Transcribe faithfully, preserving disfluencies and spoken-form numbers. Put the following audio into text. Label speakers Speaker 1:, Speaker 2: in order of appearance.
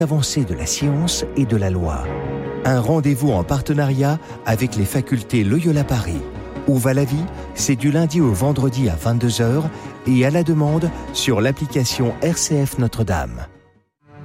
Speaker 1: avancées de la science et de la loi. Un rendez-vous en partenariat avec les facultés Loyola Paris. Où va la vie? C'est du lundi au vendredi à vingt-deux heures et à la demande sur l'application R C F Notre-Dame.